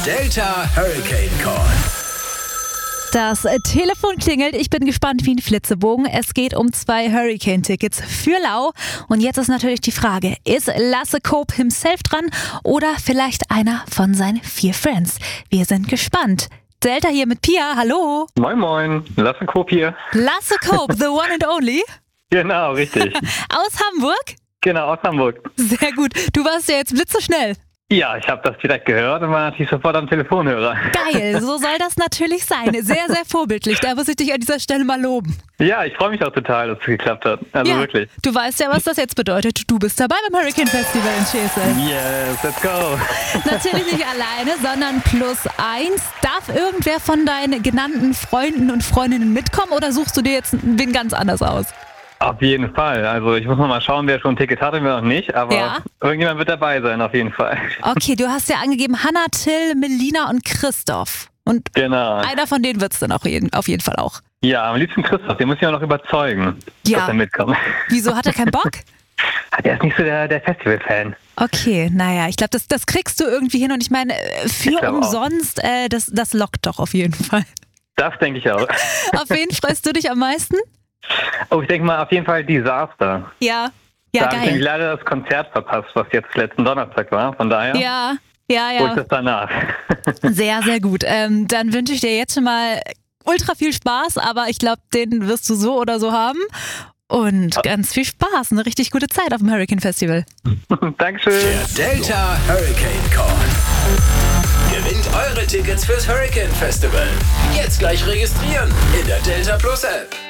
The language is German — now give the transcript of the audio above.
Delta Hurricane Call. Das Telefon klingelt. Ich bin gespannt wie ein Flitzebogen. Es geht um 2 Hurricane-Tickets für Lau. Und jetzt ist natürlich die Frage, ist Lasse Cope himself dran oder vielleicht einer von seinen 4 Friends? Wir sind gespannt. Delta hier mit Pia, hallo. Moin moin, Lasse Cope hier. Lasse Cope, the one and only. Genau, richtig. Aus Hamburg? Genau, aus Hamburg. Sehr gut. Du warst ja jetzt blitzeschnell. Ja, ich habe das direkt gehört und war natürlich sofort am Telefonhörer. Geil, so soll das natürlich sein. Sehr, sehr vorbildlich. Da muss ich dich an dieser Stelle mal loben. Ja, ich freue mich auch total, dass es geklappt hat. Also ja, wirklich. Du weißt ja, was das jetzt bedeutet. Du bist dabei beim Hurricane Festival in Schesel. Yes, let's go. Natürlich nicht alleine, sondern +1. Darf irgendwer von deinen genannten Freunden und Freundinnen mitkommen oder suchst du dir jetzt wen ganz anders aus? Auf jeden Fall. Also ich muss noch mal schauen, wer schon ein Ticket hat und wer noch nicht. Aber irgendjemand wird dabei sein, auf jeden Fall. Okay, du hast ja angegeben Hannah, Till, Melina und Christoph. Und genau. Einer von denen wird es dann auch auf jeden Fall auch. Ja, am liebsten Christoph. Den muss ich auch noch überzeugen, dass er mitkommt. Wieso, hat er keinen Bock? Der ist nicht so der Festival-Fan. Okay, naja, ich glaube, das kriegst du irgendwie hin. Und ich meine, für umsonst, das lockt doch auf jeden Fall. Das denke ich auch. Auf wen freust du dich am meisten? Oh, ich denke mal auf jeden Fall Disaster. Ja, da geil. habe ich nämlich leider das Konzert verpasst, was jetzt letzten Donnerstag war. Von daher ja. hol ich das danach. Sehr, sehr gut. Dann wünsche ich dir jetzt schon mal ultra viel Spaß, aber ich glaube, den wirst du so oder so haben. Und ganz viel Spaß, eine richtig gute Zeit auf dem Hurricane Festival. Dankeschön. Der Delta Hurricane Call. Gewinnt eure Tickets fürs Hurricane Festival. Jetzt gleich registrieren in der Delta Plus App.